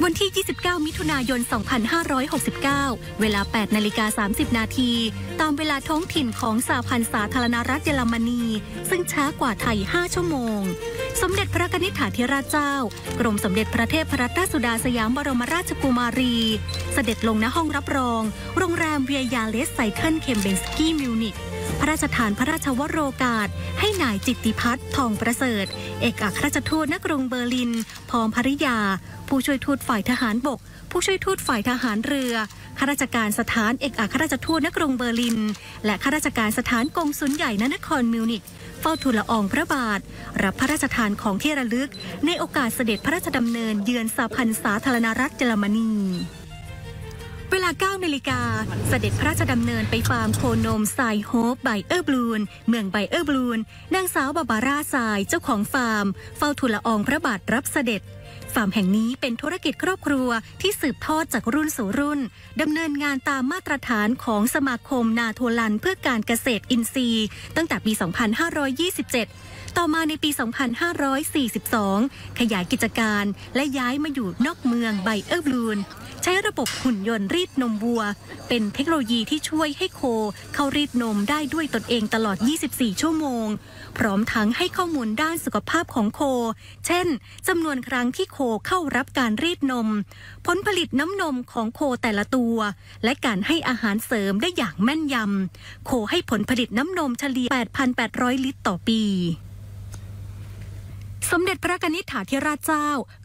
วันที่ 29 มิถุนายน 2569 เวลา 8:30 นาทีตามเวลาท้องถิ่นของสหพันธ์สาธารณรัฐเยอรมนีซึ่งช้ากว่าไทย 5 ชั่วโมงสมเด็จพระนิธิถาธิราชเจ้ากรมสมเด็จพระเทพรัตนราชสุดาสยามบรมราชกุมารีเสด็จลงณห้องรับรองโรงแรมเวียยาเลสไซเคิลเคมเบนสกี้มิวนิกพระราชทานพระราชวโรกาสให้นายจิตติพัฒน์ทองประเสริฐเอกอัครราชทูตณกรุงเบอร์ลินพร้อมภริยาผู้ช่วยทูตฝ่ายทหารบกผู้ช่วยทูตฝ่ายทหารเรือข้าราชการสถานเอกอัครราชทูตณกรุงเบอร์ลินและข้าราชการสถานกงสุลใหญ่ณนครมิวนิกเฝ้าทูลละอองพระบาทรับพระราชทานของที่ระลึกในโอกาสเสด็จพระราชดำเนินเยือนสหพันธ์สาธารณรัฐเยอรมนีเวลา 9 นาฬิกาเสด็จพระราชดำเนินไปฟาร์มโคนมไซโฮปไบเออร์บลูนเมืองไบเออร์บลูนนางสาวบาบาร่าไซเจ้าของฟาร์มเฝ้าทูลละอองพระบาทรับเสด็จฟาร์มแห่งนี้เป็นธุรกิจครอบครัวที่สืบทอดจากรุ่นสู่รุ่นดำเนินงานตามมาตรฐานของสมาคมนาโทลันเพื่อการเกษตรอินทรีย์ตั้งแต่ปี 2527 ต่อมาในปี 2542 ขยายกิจการและย้ายมาอยู่นอกเมืองไบเออร์บลูนใช้ระบบหุ่นยนต์รีดนมวัวเป็นเทคโนโลยีที่ช่วยให้โคเข้ารีดนมได้ด้วยตนเองตลอด 24 ชั่วโมงพร้อมทั้งให้ข้อมูลด้านสุขภาพของโคเช่นจำนวนครั้งที่โคเข้ารับการรีดนมผลผลิตน้ำนมของโคแต่ละตัวและการให้อาหารเสริมได้อย่างแม่นยำโคให้ผลผลิตน้ำนมเฉลี่ย 8,800 ลิตรต่อปีสมเด็จพระนิธิถาธิราชเจ้า